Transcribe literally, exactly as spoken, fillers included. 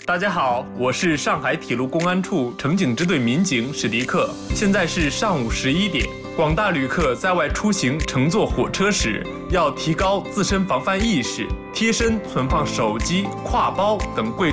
大家好，我是上海铁路公安处城警支队民警史迪克。现在是上午十一点，广大旅客在外出行乘坐火车时，要提高自身防范意识，贴身存放手机、挎包等贵重